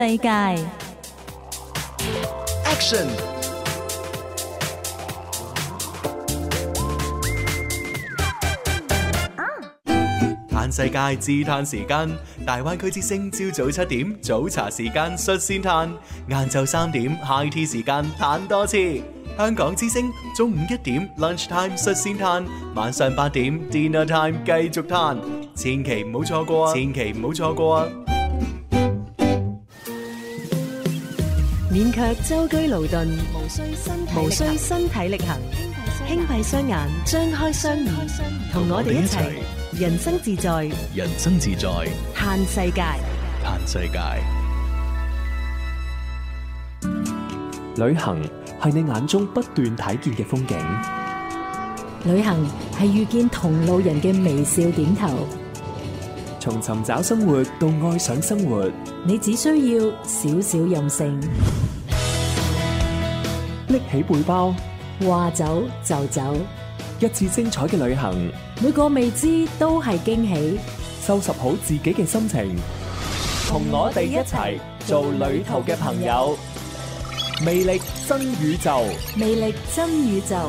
世界 Action！ 嘆世界自嘆時間，大灣區之聲朝早7點早茶時間率先嘆，晏晝3點 High Tea 時間嘆多次。香港之聲中午1點 Lunch Time 率先嘆，晚上8點 Dinner Time 繼續嘆，千祈唔好錯過啊！千祈唔好錯過啊！ 勉強舟車勞頓，無需身體力行，輕閉雙眼，張開雙耳，同我哋一齊人生自在， 人生自在， 嘆世界。 嘆世界。 旅行係你眼中不斷睇見嘅風景， 旅行係遇見同路人嘅微笑點頭， 從尋找生活到愛上生活， 你只需要少少任性， 拎起背包， 話走就走， 一次精彩嘅旅行， 每個未知都係驚喜。 收拾好自己嘅心情，同我哋一齊做旅途嘅朋友。魅力新宇宙， 魅力真宇宙。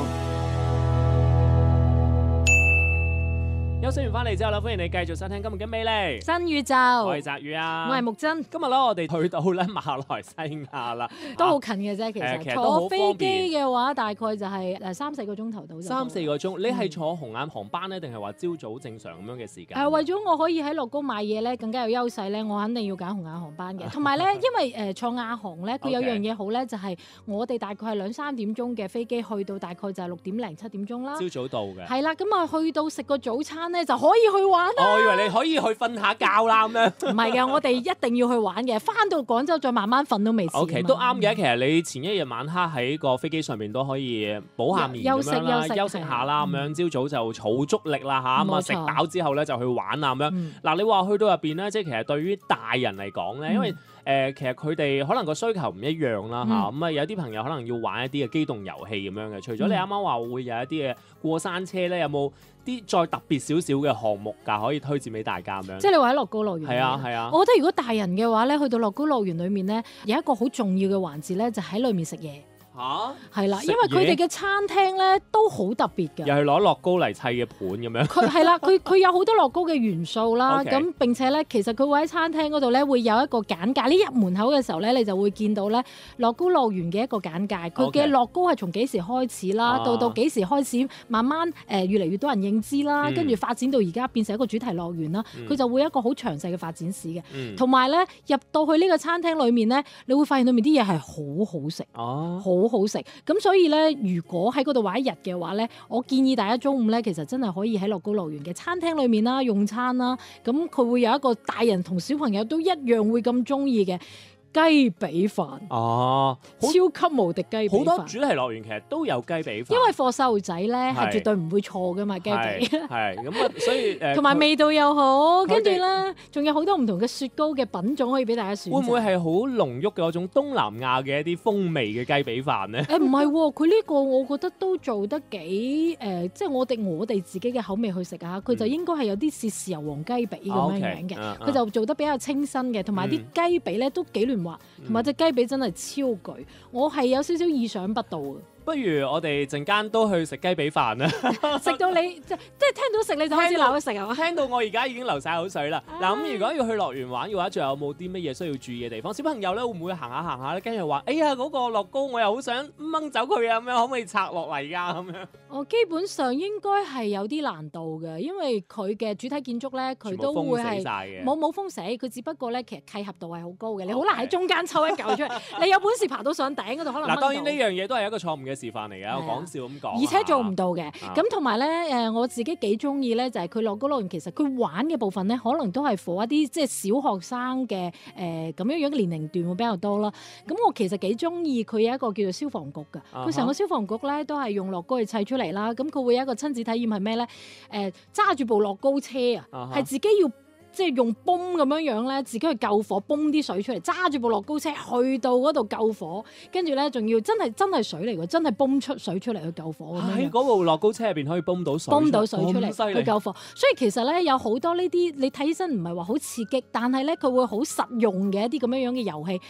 休息完翻嚟之後啦，歡迎你繼續收聽今日嘅魅力新宇宙。 我係澤宇啊， 我係木真。 今日咧，我哋去到咧馬來西亞啦， 都好近嘅啫，其實都好坐飛機嘅話，大概就係3-4個鐘頭到。 3-4個鐘，你係坐紅眼航班咧，定係話朝早正常咁樣嘅時間？ 為咗我可以喺樂高買嘢咧，更加有優勢咧，我肯定要揀紅眼航班嘅。同埋咧，因為坐亞航咧，佢有樣嘢好咧，就係我哋大概係2-3點鐘嘅飛機，去到大概就係6點零7點鐘啦。 朝早到嘅。係啦，咁啊去到食個早餐咧，就可以去玩啦。 我以為你可以去瞓下覺啦咁樣。 唔係嘅，我哋一定要去玩嘅。翻到廣州再慢慢瞓都未遲。 OK， 都啱嘅。其實你前一日晚黑喺個飛機上面都可以補下眠咁樣啦，休息下啦咁樣。朝早就儲足力啦嚇，咁啊食飽之後咧就去玩啦咁樣。嗱，你話去到入邊咧，即係其實對於大人嚟講咧，因為其實佢哋可能個需求唔一樣啦嚇，咁啊有啲朋友可能要玩一啲嘅機動遊戲咁樣嘅。除咗你啱啱話會有一啲嘅過山車咧，有冇啲再特別少少嘅項目㗎，可以推薦俾大家咁樣？ 即係你話喺樂高樂園。係啊係啊。我覺得如果大人嘅話咧，去到樂高樂園裡面咧，有一個好重要嘅環節咧，就喺裡面食嘢。嚇，係啦，因為佢哋嘅餐廳咧都好特別嘅， 又係攞樂高嚟砌嘅盤咁樣。 佢係啦，佢有好多樂高嘅元素啦。咁並且咧，其實佢會喺餐廳嗰度咧會有一個簡介。你入門口嘅時候咧，你就會見到咧樂高樂園嘅一個簡介。佢嘅樂高係從幾時開始啦，到幾時開始慢慢越嚟越多人認知啦，跟住發展到而家變成一個主題樂園啦。佢就會有一個好詳細嘅發展史嘅。同埋咧入到去呢個餐廳裡面咧，你會發現裡面啲嘢係好好食，好食，咁所以咧，如果喺嗰度玩一日嘅話咧，我建議大家中午咧，其實真係可以喺樂高樂園嘅餐廳裏面啦，用餐啦，咁佢會有一個大人同小朋友都一樣會咁中意嘅雞髀飯。哦，超級無敵雞髀飯。 好多主題樂園其實都有雞髀飯， 因為貨細路仔咧係絕對唔會錯噶嘛，雞髀。 係咁啊，所以同埋味道又好，跟住咧仲有好多唔同嘅雪糕嘅品種可以俾大家選擇。 會唔會係好濃郁嘅嗰種東南亞嘅一啲風味嘅雞髀飯咧？ 唔係喎，佢呢個我覺得都做得幾即係我哋自己嘅口味去食啊，佢就應該係有啲豉豉油黃雞髀咁樣嘅，佢就做得比較清新嘅，同埋啲雞髀咧都幾嫩滑，同埋隻雞髀真係超巨，我係有少少意想不到嘅。 不如我哋陣間都去食雞髀飯啦！ 食到你即係聽到食你就開始流口水啊！ 聽到我而家已經流晒口水啦！嗱咁，如果要去樂園玩嘅話，仲有冇啲乜嘢需要注意嘅地方？小朋友咧會唔會行下行下咧，跟住話：哎呀嗰個樂高我又好想掹走佢啊！咁樣可唔可以拆落嚟㗎？咁樣我基本上應該係有啲難度嘅，因為佢嘅主體建築咧，佢都會係冇封死，佢只不過咧其實契合度係好高嘅，你好難喺中間抽一嚿出嚟。你有本事爬到上頂嗰度，可能嗱當然呢樣嘢都係一個錯誤嘅示範嚟嘅，我講笑咁講。 而且做唔到嘅，咁同埋咧我自己幾中意咧，就係佢樂高樂園其實佢玩嘅部分咧，可能都係 for 一啲即係小學生嘅咁樣嘅年齡段會比較多啦。咁我其實幾中意佢有一個叫做消防局㗎，佢成個消防局咧都係用樂高去砌出嚟啦。咁佢會有一個親子體驗係咩咧？揸住部樂高車啊，係自己要。即係用泵咁樣咧，自己去救火，泵啲水出嚟，揸住部樂高車去到嗰度救火，跟住咧仲要真係水嚟㗎，真係泵出水出嚟去救火咁樣。 喺嗰部樂高車入邊可以泵到水出嚟去救火。所以其實咧有好多呢啲你睇起身唔係話好刺激，但係咧佢會好實用嘅一啲咁樣嘅遊戲，